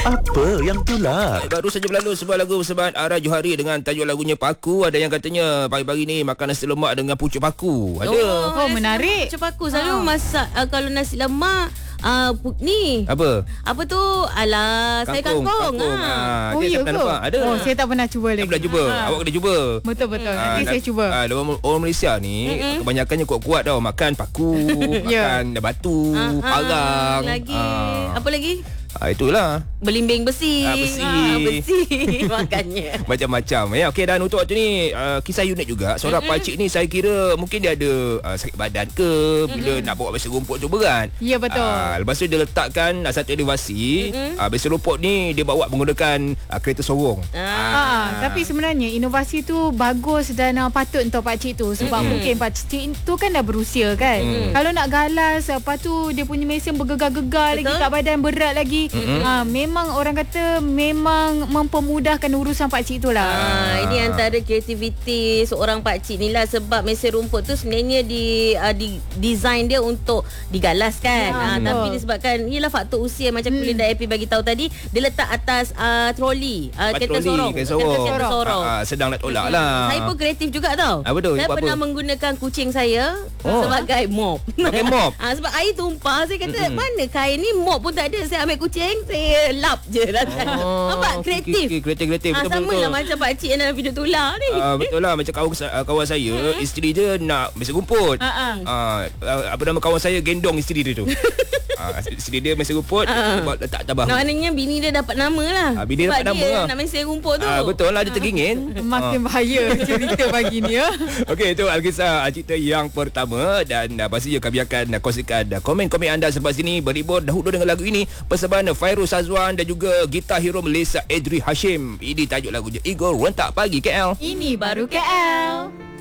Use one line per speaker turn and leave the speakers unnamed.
Apa yang tular?
Baru saja berlalu sebuah lagu persembahan Ara Johari dengan tajuk lagunya Paku. Ada yang katanya pagi-pagi ni makan nasi lemak dengan pucuk paku. Ada.
Oh, menarik.
Macam aku selalu masak kalau nasi lemak ni. Apa tu? Alah, saya kangkung.
Oh, ya ke?
Ada.
Oh, saya tak pernah cuba lagi.
Tak pernah cuba. Awak kena cuba.
Betul. Nanti saya cuba.
Orang Malaysia ni kebanyakannya kuat-kuat tau. Makan paku, makan batu, parang.
Lagi. Apa lagi?
Itulah.
Belimbing besi. Besi makannya.
Macam-macam ya. Okey, dan untuk waktu ni kisah unik juga. Seorang pakcik ni saya kira mungkin dia ada sakit badan ke, bila nak bawa besi rumput tu berat.
Ya, betul.
Lepas tu dia letakkan satu elevasi. Besi rumput ni dia bawa menggunakan kereta sorong.
Tapi sebenarnya inovasi tu bagus dan patut untuk pakcik tu. Sebab mungkin pakcik tu kan dah berusia kan. Kalau nak galas, lepas tu dia punya mesin bergegar-gegar lagi kat badan, berat lagi. Memang orang kata memang mempermudahkan urusan pakcik tu lah.
Ini antara kreativiti seorang pakcik ni lah. Sebab mesin rumput tu sebenarnya design dia untuk digalas kan. Tapi disebabkan ialah faktor usia, macam Kulinda AP bagi tahu tadi, dia letak atas troli kereta sorong.
Sedang nak tolak lah.
Saya pun kreatif juga tau.
Betul.
Saya pernah menggunakan kucing saya sebagai mop.
Pakai mop.
Sebab air tumpah, saya kata mana kain ni, mop pun tak ada. Saya ambil kucing, saya lap je lah. Nampak? Kreatif.
Kreatif.
Sama lah macam pakcik yang dalam video tular ni.
Betul lah. Macam kawan saya, isteri dia nak mesin rumput. Apa nama kawan saya, gendong isteri dia tu. Isteri dia mesin rumput, letak tabah.
Maknanya bini dia dapat nama lah.
Bini
sebab
dapat nama
dia
lah.
nak mesin rumput tu.
Betul lah, dia teringin.
Makin bahaya cerita pagi ni ya.
Okey, itu Alkisah cerita yang pertama. Dan pastinya kami akan kongsikan komen-komen anda selepas ini. Berlibur dahulu dengan lagu ini, persembahan Fairuz Azwan dan juga gitar hero Malaysia Adri Hashim. Ini tajuk lagunya Eagle Rentak Pagi KL.
Ini baru KL.